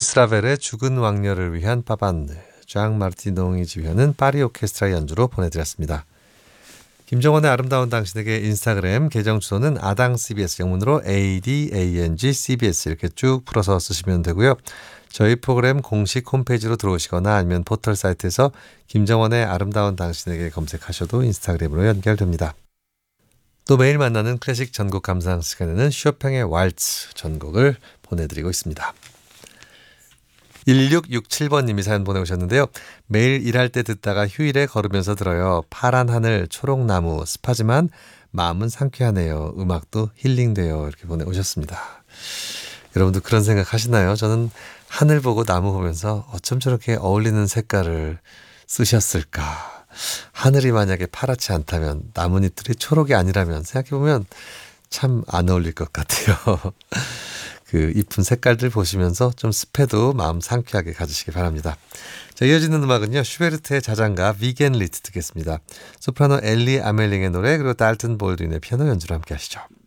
루이스 라벨의 죽은 왕녀를 위한 파반드, 장 마르티농이 지휘하는 파리 오케스트라 연주로 보내드렸습니다. 김정원의 아름다운 당신에게 인스타그램 계정 주소는 아당 CBS 영문으로 ADANG CBS 이렇게 쭉 풀어서 쓰시면 되고요. 저희 프로그램 공식 홈페이지로 들어오시거나 아니면 포털 사이트에서 김정원의 아름다운 당신에게 검색하셔도 인스타그램으로 연결됩니다. 또 매일 만나는 클래식 전곡 감상 시간에는 쇼팽의 왈츠 전곡을 보내드리고 있습니다. 1667번님이 사연 보내오셨는데요. 매일 일할 때 듣다가 휴일에 걸으면서 들어요. 파란 하늘, 초록나무, 습하지만 마음은 상쾌하네요. 음악도 힐링돼요. 이렇게 보내오셨습니다. 여러분도 그런 생각 하시나요? 저는 하늘 보고 나무 보면서 어쩜 저렇게 어울리는 색깔을 쓰셨을까? 하늘이 만약에 파랗지 않다면, 나뭇잎들이 초록이 아니라면 생각해보면 참 안 어울릴 것 같아요. 그 이쁜 색깔들 보시면서 좀 습해도 마음 상쾌하게 가지시기 바랍니다. 자, 이어지는 음악은요. 슈베르트의 자장가 비겐 리트 듣겠습니다. 소프라노 엘리 아멜링의 노래 그리고 달튼 볼드윈의 피아노 연주로 함께 하시죠.